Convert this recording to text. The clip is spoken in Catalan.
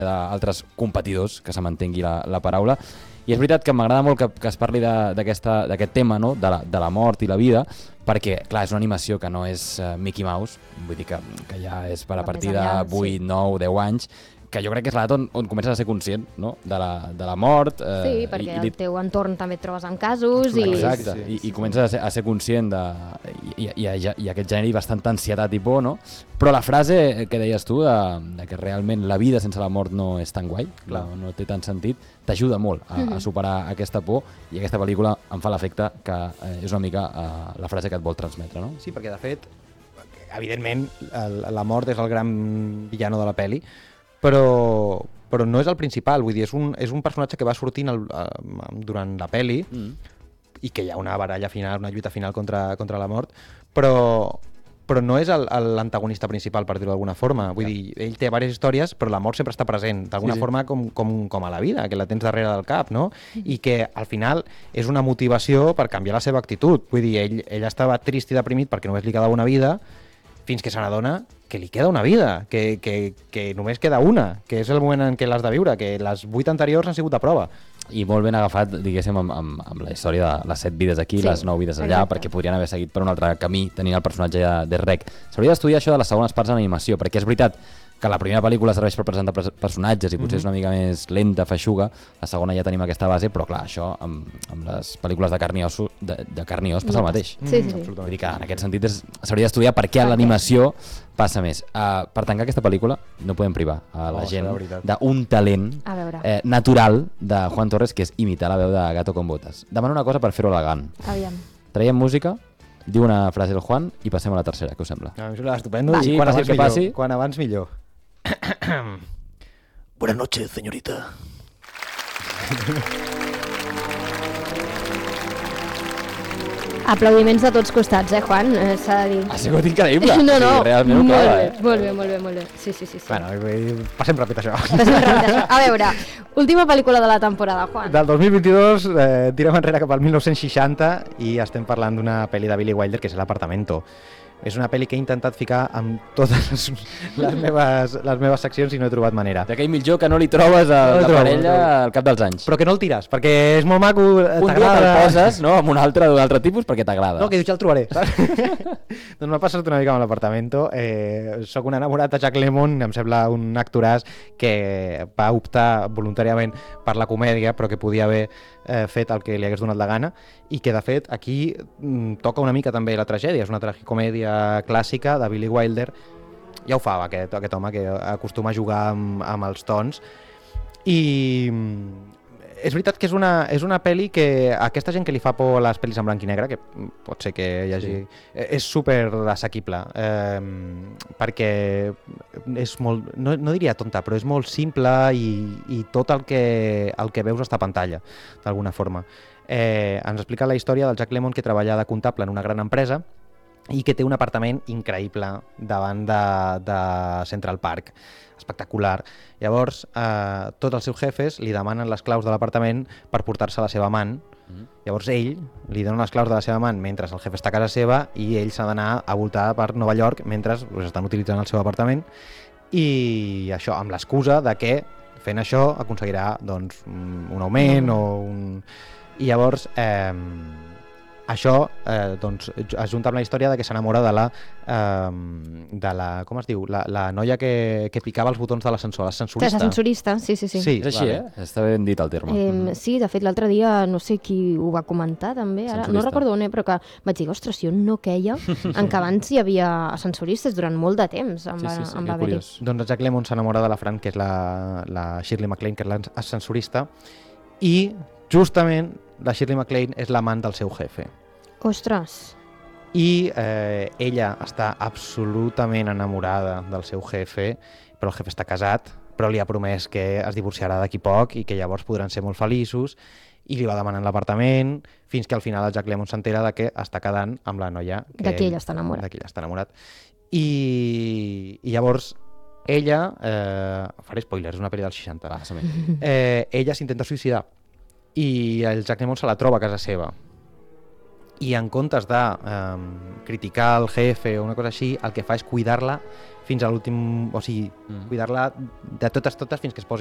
d'altres competidors, que se m'entengui la paraula, i és veritat que m'agrada molt que es parli d'aquest tema, no? de la mort i la vida, perquè, clar, és una animació que no és Mickey Mouse, vull dir que ja és per a partir de 8, 9, 10 anys, que jo crec que és l'edat on comences a ser conscient, no? de la mort. Sí, perquè al teu entorn també et trobes en casos. Exacte, i comences a ser conscient i aquest gènere bastant ansietat i por, no? Però la frase que deies tu, de que realment la vida sense la mort no és tan guai, no té tant sentit, t'ajuda molt a superar aquesta por, i aquesta pel·lícula em fa l'efecte que és una mica la frase que et vol transmetre, no? Sí, perquè de fet, evidentment, la mort és el gran villano de la pel·li, però no és el principal, vull dir, és un personatge que va sortint durant la pel·li i que hi ha una baralla final, una lluita final contra la mort, però no és l'antagonista principal, per dir-ho d'alguna forma. Vull dir, ell té diverses històries, però la mort sempre està present, d'alguna forma com a la vida, que la tens darrere del cap, no? I que al final és una motivació per canviar la seva actitud. Vull dir, ell estava trist i deprimit perquè només li quedava una vida, fins que se n'adona que li queda una vida, que només queda una, que és el moment en què l'has de viure, que les 8 anteriors han sigut a prova. I molt ben agafat, diguéssim, amb la història de les 7 vides aquí, les 9 vides allà, perquè podrien haver seguit per un altre camí, tenint el personatge de Rec. S'hauria d'estudiar això de les segones parts en animació, perquè és veritat que la primera pel·lícula serveix per presentar personatges i potser és una mica més lenta, feixuga, la segona ja tenim aquesta base, però clar, això amb les pel·lícules de carn i os passa el mateix. Sí. Vull dir que en aquest sentit s'hauria d'estudiar per què a l'animació passa més. Per tancar aquesta pel·lícula no podem privar a la gent d'un talent natural de Juan Torres, que és imitar la veu de Gato con Botas. Demano una cosa per fer-ho elegant. Aviam. Traiem música, diu una frase el Juan i passem a la tercera, què us sembla? A mi em sembla estupendo, i quan abans millor. Buenas noches, señorita. Aplaudiments de tots costats, Juan? S'ha de dir. Ha sigut increïble. No, realment molt bé. Sí. Bueno, passem ràpid això. A veure, última pel·lícula de la temporada, Juan. Del 2022 tirem enrere cap al 1960 i estem parlant d'una pel·li de Billy Wilder que és l'Apartamento. És una pel·li que he intentat ficar amb totes les meves seccions i no he trobat manera. D'aquell mitjó que no li trobes a la parella al cap dels anys. Però que no el tires, perquè és molt maco, t'agrada. Un dia te'l poses, no?, amb un altre tipus perquè t'agrada. No, que dius, ja el trobaré, saps? Doncs m'ha passat una mica amb l'Apartamento. Soc un enamorat de Jack Lemmon, em sembla un actoràs que va optar voluntàriament per la comèdia, però que podia haver fet el que li hagués donat la gana, i que de fet aquí toca una mica també la tragèdia. És una tragicomèdia clàssica de Billy Wilder. Ja ho fa aquest home, que acostuma a jugar amb els tons, i és veritat que és una pel·li que aquesta gent que li fa por a les pel·lis en blanc i negre, que pot ser que hi hagi... És super assequible, perquè és molt, no diria tonta, però és molt simple i tot el que veus està a pantalla, d'alguna forma. Ens explica la història del Jack Lemmon, que treballa de comptable en una gran empresa i que té un apartament increïble davant de Central Park, espectacular. Llavors, tots els seus jefes li demanen les claus de l'apartament per portar-se a la seva amant. Llavors ell li dona les claus de la seva amant mentre el jefe està a casa seva i ell s'ha d'anar a voltar per Nova York mentre estan utilitzant el seu apartament, i això amb l'excusa de que fent això aconseguirà doncs, un augment o un... I llavors això doncs, es junta amb la història de que s'enamora de la com es diu? La noia que picava els botons de l'ascensor, l'ascensorista. L'ascensorista, sí. És així, Està ben dit el terme. Sí, de fet l'altre dia no sé qui ho va comentar també, ara no recordo on, però que vaig dir, ostres, jo no queia en que abans hi havia ascensoristes durant molt de temps. Sí, curiós. Doncs Jack Lemmon s'enamora de la Fran, que és la Shirley MacLaine, que és l'ascensorista, i justament la Shirley MacLaine és l'amant del seu jefe. Ostres! I ella està absolutament enamorada del seu jefe, però el jefe està casat, però li ha promès que es divorciarà d'aquí poc i que llavors podran ser molt feliços, i li va demanant l'apartament, fins que al final el Jack Lemmon s'entera de que està quedant amb la noia de qui ell està enamorat. I llavors ella, faré spoilers, és una pel·li dels 60, ella s'intenta suïcidar i el Jack Lemmon se la troba a casa seva. i en comptes de criticar el jefe o una cosa així, el que fa és cuidar-la fins a l'últim... O sigui, cuidar-la de totes fins que es posi